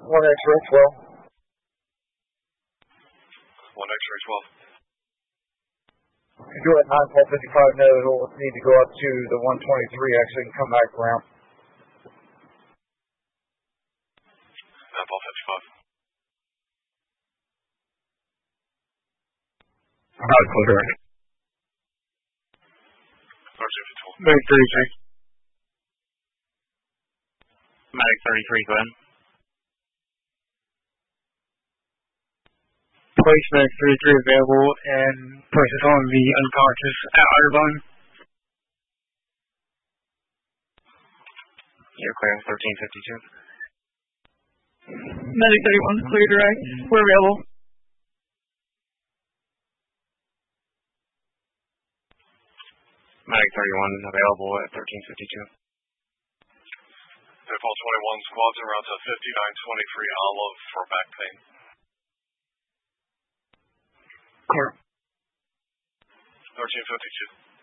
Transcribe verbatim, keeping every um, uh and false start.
one X-ray twelve. one X-ray twelve. If you go at nine four fifty-five, no, it'll need to go up to the one twenty-three exit and come back around. nine four fifty-five. About clear. thirteen fifty-one. Mag thirty-three. Mag thirty-three, go ahead. Place Mag thirty-three available and place it on the unconscious at Otterbein. You're clear, thirteen fifty-two. Medic thirty-one, clear direct. We're available. Medic thirty-one available at thirteen fifty-two. Airport twenty-one, squads en route to fifty-nine twenty-three Olive for back pain. Clear. thirteen fifty-two.